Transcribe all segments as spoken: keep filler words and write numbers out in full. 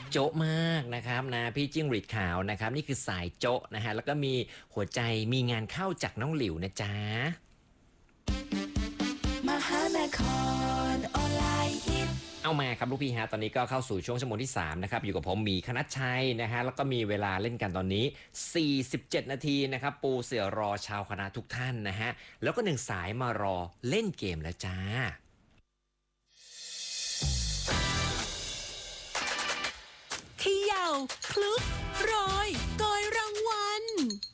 โจ๊ะมากนะครับนะพี่จิ้งหรีดขาวนะครับนี่คือสายโจ๊ะนะฮะแล้วก็มีหัวใจมีงานเข้าจากน้องหลิวนะจ๊ะมหานครออนไลน์ฮิตเอามาครับลูกพี่ฮะตอนนี้ก็เข้าสู่ช่วงชั่วโมงที่สามนะครับอยู่กับผมมีคณัชชัยนะฮะแล้วก็มีเวลาเล่นกันตอนนี้สี่สิบเจ็ดนาทีนะครับปูเสือรอชาวคณะทุกท่านนะฮะแล้วก็หนึ่งสายมารอเล่นเกมแล้วจ้าเขย่าคลุกโรยโกยรางวัล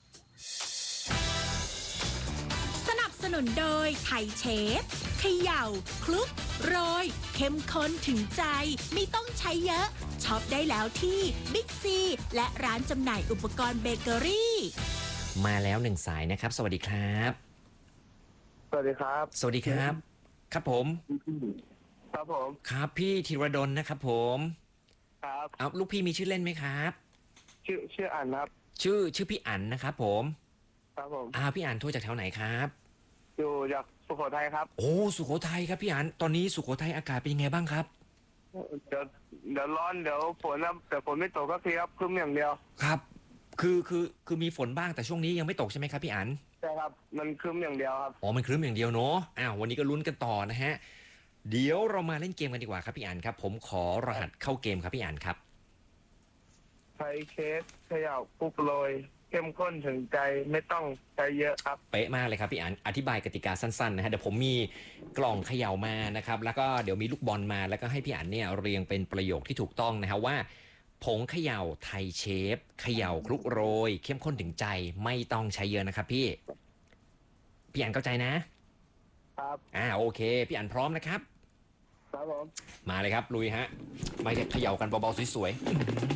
สนับสนุนโดยไทยเชฟเขย่าคลุกโรยเข้มข้นถึงใจไม่ต้องใช้เยอะช็อปได้แล้วที่บิ๊กซีและร้านจำหน่ายอุปกรณ์เบเกอรี่มาแล้วหนึ่งสายนะครับสวัสดีครับสวัสดีครับสวัสดีครับครับผมครับผมครับพี่ธีรดลนะครับผมครับเอาลูกพี่มีชื่อเล่นไหมครับชื่อชื่ออันครับชื่อชื่อพี่อั๋นนะครับผมครับผมอ่าพี่อั๋นโทรจากแถวไหนครับอยู่จากสุโขทัยครับโอ้สุโขทัยครับพี่อั๋นตอนนี้สุโขทัยอากาศเป็นยังไงบ้างครับเดี๋ยวเดี๋ยวร้อนเดี๋ยวฝนนะแต่ฝนไม่ตกก็คือครับครึ้มอย่างเดียวครับคือคือคือมีฝนบ้างแต่ช่วงนี้ยังไม่ตกใช่ไหมครับพี่อั๋นใช่ครับมันครึ้มอย่างเดียวครับอ๋อมันครึ้มอย่างเดียวเนาะอ้าววันนี้ก็ลุ้นกันต่อนะฮะเดี๋ยวเรามาเล่นเกมกันดีกว่าครับพี่อั๋นครับผมขอรหัสเข้าเกมครับพี่อั๋นครับไทยเคสเขย่าปุ๊กโรยเข้มข้นถึงใจไม่ต้องใช้เยอะครับเป๊ะมากเลยครับพี่อั๋นอธิบายกติกาสั้นๆนะฮะเดี๋ยวผมมีกล่องเขย่ามานะครับแล้วก็เดี๋ยวมีลูกบอลมาแล้วก็ให้พี่อั๋นเนี่ยเรียงเป็นประโยคที่ถูกต้องนะฮะว่าผงเขย่าไทยเชฟเขย่าคลุกโรยเข้มข้นถึงใจไม่ต้องใช้เยอะนะครับพี่พี่อั๋นเข้าใจนะครับอ่าโอเคพี่อั๋นพร้อมนะครับครับผมมาเลยครับลุยฮะไม่ได้เขย่ากันเบาๆสวยๆ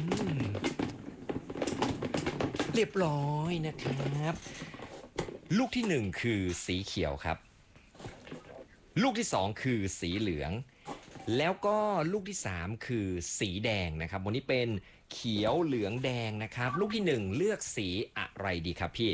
เรียบร้อยนะครับลูกที่หนึ่งคือสีเขียวครับลูกที่สองคือสีเหลืองแล้วก็ลูกที่สามคือสีแดงนะครับวันนี้เป็นเขียวเหลืองแดงนะครับลูกที่หนึ่งเลือกสีอะไรดีครับพี่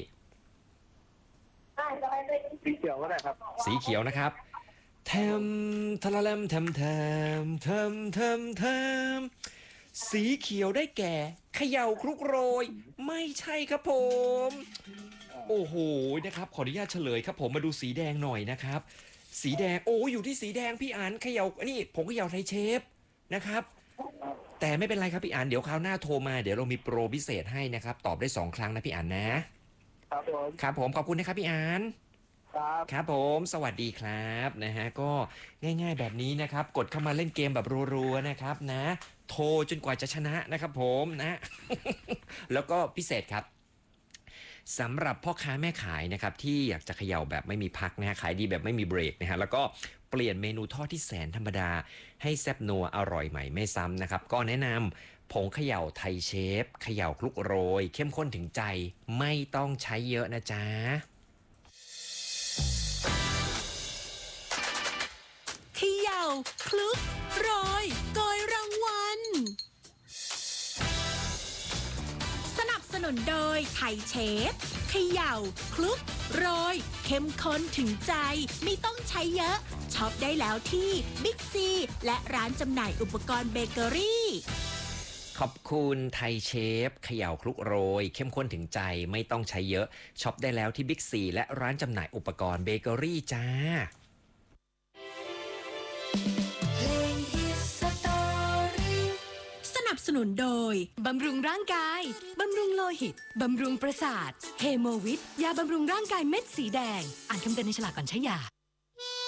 สีเขียวก็ได้ครับสีเขียวนะครับแทมทะละแลมแทมแทมแทมแทมแทมสีเขียวได้แก่เขย่าคลุกโรยไม่ใช่ครับผมโอ้โหนะครับขออนุญาตเฉลยครับผมมาดูสีแดงหน่อยนะครับสีแดงโอ้อยู่ที่สีแดงพี่อั๋นเขย่านี่ผมเขย่าไทยเชฟนะครับแต่ไม่เป็นไรครับพี่อั๋นเดี๋ยวคราวหน้าโทรมาเดี๋ยวเรามีโปรพิเศษให้นะครับตอบได้สองครั้งนะพี่อั๋นนะครับผมครับผมขอบคุณนะครับพี่อั๋นครับครับผมสวัสดีครับนะฮะก็ง่ายๆแบบนี้นะครับกดเข้ามาเล่นเกมแบบรัวๆนะครับนะโทรจนกว่าจะชนะนะครับผมนะ แล้วก็พิเศษครับสำหรับพ่อค้าแม่ขายนะครับที่อยากจะเขย่าแบบไม่มีพักนะฮะขายดีแบบไม่มีเบรกนะฮะแล้วก็เปลี่ยนเมนูทอดที่แสนธรรมดาให้แซ่บนัวอร่อยใหม่ไม่ซ้ำนะครับก็แนะนำผงเขย่าไทยเชฟเขย่าคลุกโรยเข้มข้นถึงใจไม่ต้องใช้เยอะนะจ๊ะเขย่าคลุกโรยโกยรางวัลสนับสนุนโดยไทยเชฟเขย่าคลุกโรยเข้มข้นถึงใจไม่ต้องใช้เยอะช็อปได้แล้วที่บิ๊กซีและร้านจำหน่ายอุปกรณ์เบเกอรี่ขอบคุณไทยเชฟเขย่าคลุกโรยเข้มข้นถึงใจไม่ต้องใช้เยอะช็อปได้แล้วที่บิ๊กซีและร้านจำหน่ายอุปกรณ์เบเกอรี่จ้าสนับสนุนโดยบำรุงร่างกายบำรุงโลหิตบำรุงประสาทเฮโมวิทยาบำรุงร่างกายเม็ดสีแดงอ่านคำเตือนในฉลากก่อนใช้ยา